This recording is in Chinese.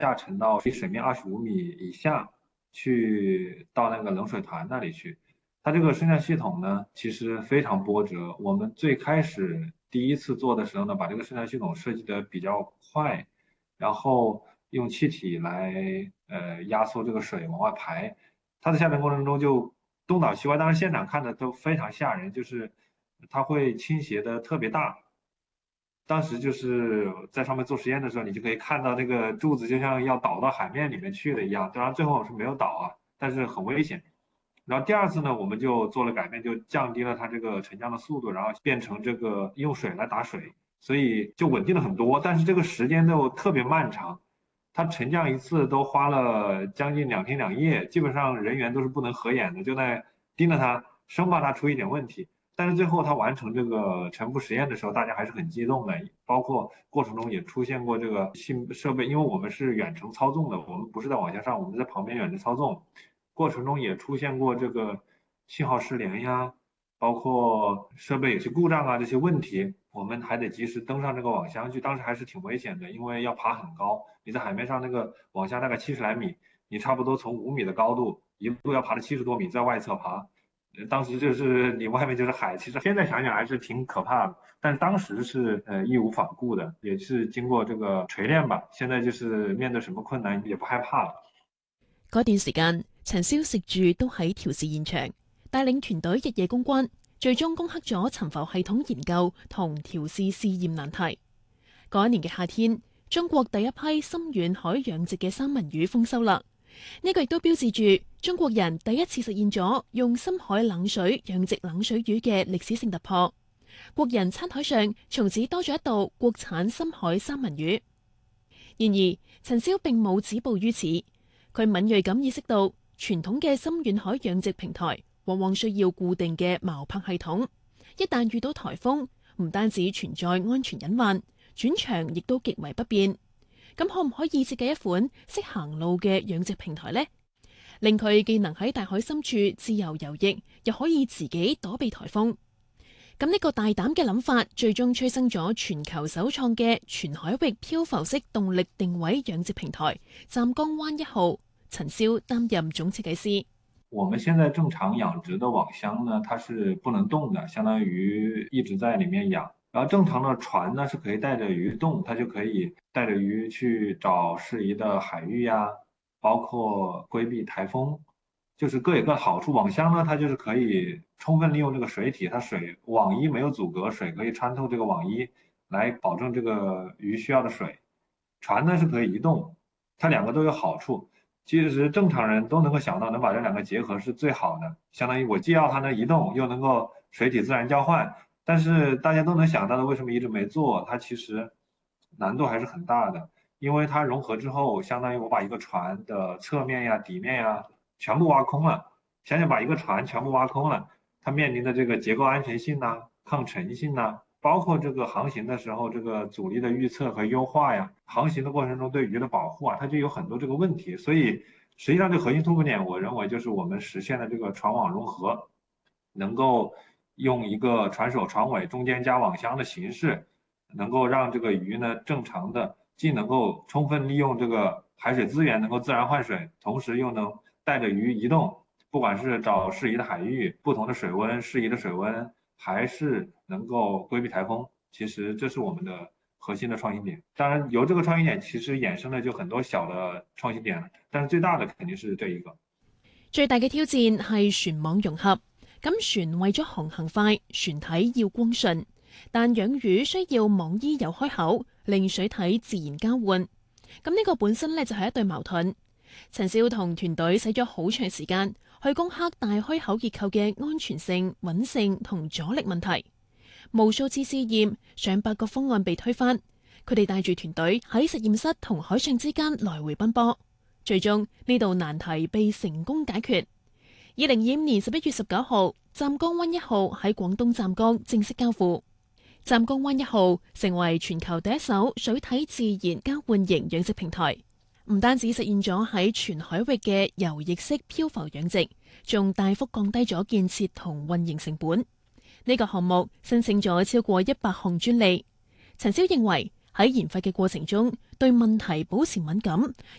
下沉到离水面25米以下，去到那个冷水潭那里去。它这个升降系统呢，其实非常波折。我们最开始第一次做的时候呢，把这个升降系统设计的比较快，然后用气体来压缩这个水往外排。它的下沉过程中就东倒西歪，当时现场看的都非常吓人，就是它会倾斜的特别大。当时就是在上面做实验的时候，你就可以看到那个柱子就像要倒到海面里面去了一样。当然最后是没有倒啊，但是很危险。然后第二次呢，我们就做了改变，就降低了它这个沉降的速度，然后变成这个用水来打水，所以就稳定了很多。但是这个时间又特别漫长，它沉降一次都花了将近2天2夜，基本上人员都是不能合眼的，就在盯着它，生怕它出一点问题。但是最后他完成这个沉浮实验的时候，大家还是很激动的，包括过程中也出现过这个新设备，因为我们是远程操纵的，我们不是在网下上，我们在旁边远程操纵，过程中也出现过这个信号失联呀，包括设备有些故障啊这些问题，我们还得及时登上这个网箱去，当时还是挺危险的，因为要爬很高，你在海面上那个网箱大概70来米，你差不多从5米的高度一路要爬到70多米，在外侧爬。当时就是你外面就是海，其实现在想想还是挺可怕的，但当時是義無反顧的，也是經過這個錘煉吧。現在就是面對什麼困難也不害怕了。 嗰段時間，陳蕭食住都喺調試現場，帶領團隊日夜攻關，最終攻克咗沉浮系統研究同調試試驗難題。嗰一年嘅夏天，中國第一批深遠海養殖嘅三文魚豐收啦。呢個亦都標誌住中國人第一次實現咗用深海冷水養殖冷水魚嘅歷史性突破。國人餐台上從此多咗一道國產深海三文魚。然而，陳蕭並冇止步於此，佢敏鋭咁意識到傳統嘅深遠海養殖平台往往需要固定嘅錨泊系統，一旦遇到颱風，唔單止存在安全隱患，轉場亦都極為不便。咁可唔可以設計一款識行路嘅養殖平台呢？令佢既能喺大海深處自由游弋，又可以自己躲避颱風。咁呢個大膽嘅諗法，最終催生咗全球首創嘅全海域漂浮式動力定位養殖平台湛江灣1號。陳蕭擔任總設計師。 我們現在正常養殖的網箱呢，它是不能動的，相當於一直在裡面養。然後正常的船呢是可以帶着魚動，它就可以帶着魚去找適宜的海域呀，包括規避颱風，就是各有各的好處。網箱呢，它就是可以充分利用這個水體，它水網衣沒有阻隔，水可以穿透這個網衣來保證這個魚需要的水。船呢是可以移動，它兩個都有好處。其實正常人都能夠想到，能把這兩個結合是最好的，相當於我既要它能移動，又能夠水體自然交換。但是大家都能想到的，為什麼一直沒做？它其實難度還是很大的，因為它融合之後，相當於我把一個船的側面呀、底面呀全部挖空了。想想把一個船全部挖空了，它面臨的這個結構安全性呐、抗沉性呐，包括這個航行的時候，這個阻力的預測和優化呀，航行的過程中對魚的保護啊，它就有很多這個問題。所以實際上這個核心突破點，我認為就是我們實現了這個船網融合，能夠用一個船首船尾中間加網箱的形式，能夠讓這個魚呢正常的，既能夠充分利用這個海水資源，能夠自然換水，同時又能帶着魚移動，不管是找適宜的海域、不同的水溫、適宜的水溫，還是能夠規避颱風，其實這是我們的核心的創新點。當然由這個創新點其實衍生了就很多小的創新點，但是最大的肯定是這一個。 最大嘅挑戰係船網融合。咁船為咗航行快，船體要光順，但養魚需要網衣有開口，令水體自然交換。咁呢個本身呢，就係一對矛盾。陳蕭同團隊使咗好長時間去攻克大開口結構嘅安全性、穩性同阻力問題。無數次試驗，上百個方案被推翻。佢哋帶住團隊喺實驗室同海上之間來回奔波，最終呢道難題被成功解決。2025年11月19號，湛江灣1號喺廣東湛江正式交付。湛江灣1號成為全球第一艘水體自然交換型養殖平台，唔單止實現咗喺全海域嘅游弋式漂浮養殖，仲大幅降低咗建設同運營成本。呢個項目申請咗超過100項專利。陳蕭認為喺研發嘅過程中，對問題保持敏感，